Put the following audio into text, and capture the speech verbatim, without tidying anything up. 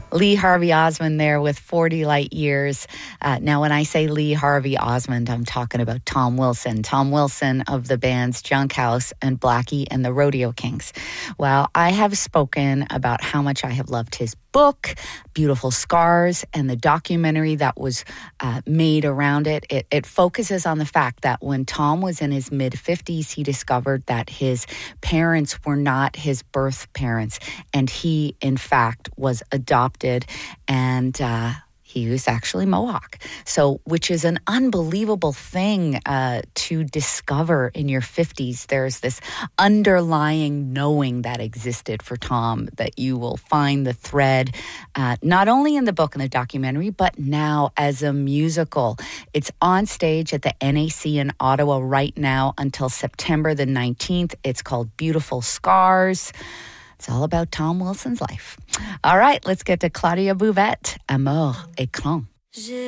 Lee Harvey Osmond there with forty Light Years. Uh, now, when I say Lee Harvey Osmond, I'm talking about Tom Wilson. Tom Wilson of the bands Junk House and Blackie and the Rodeo Kings. Well, I have spoken about how much I have loved his book, Beautiful Scars, and the documentary that was uh, made around it. it. It focuses on the fact that when Tom was in his mid-fifties, he discovered that his parents were not his birth parents, and he, in fact, was adopted, and uh, he was actually Mohawk. So, which is an unbelievable thing uh, to discover in your fifties. There's this underlying knowing that existed for Tom that you will find the thread, uh, not only in the book and the documentary, but now as a musical. It's on stage at the N A C in Ottawa right now until September the nineteenth. It's called Beautiful Scars. It's all about Tom Wilson's life. All right, let's get to Claudia Bouvette, Amour Écran.